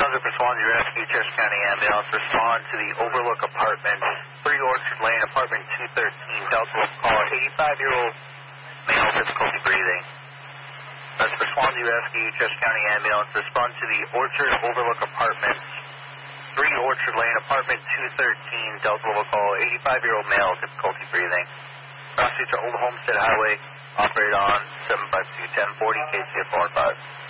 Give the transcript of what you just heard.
1000 for Swansea Rescue, Church County Ambulance. Respond to the Overlook Apartment, 3 Orchard Lane, Apartment 213. Delta will call 85-year-old male, difficulty breathing. That's for Swansea Rescue, Church County Ambulance. Respond to the Orchard Overlook Apartment, 3 Orchard Lane, Apartment 213. Delta will call 85-year-old male, difficulty breathing. Cross streets are Old Homestead Highway, operated on 752-1040, KCF 45.